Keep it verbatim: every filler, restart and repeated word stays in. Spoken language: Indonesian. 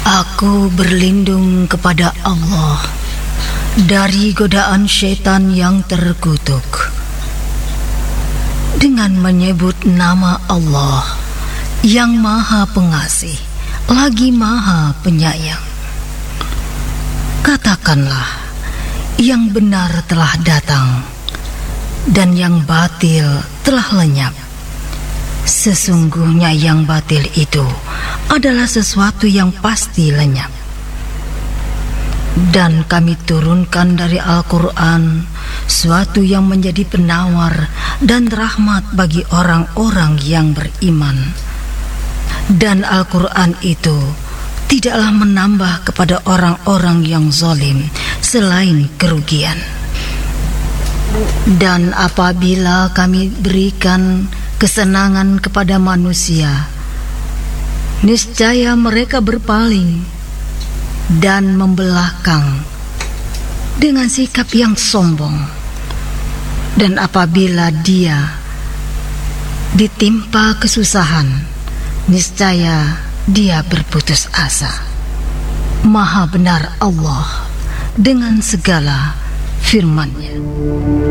Aku berlindung kepada Allah dari godaan syaitan yang terkutuk, dengan menyebut nama Allah yang Maha Pengasih lagi Maha Penyayang. Katakanlah, yang benar telah datang dan yang batil telah lenyap. Sesungguhnya yang batil itu adalah sesuatu yang pasti lenyap. Dan kami turunkan dari Al-Quran suatu yang menjadi penawar dan rahmat bagi orang-orang yang beriman. Dan Al-Quran itu tidaklah menambah kepada orang-orang yang zalim selain kerugian. Dan apabila kami berikan kesenangan kepada manusia, niscaya mereka berpaling dan membelakang dengan sikap yang sombong. Dan apabila dia ditimpa kesusahan, niscaya dia berputus asa. Maha benar Allah dengan segala firman-Nya.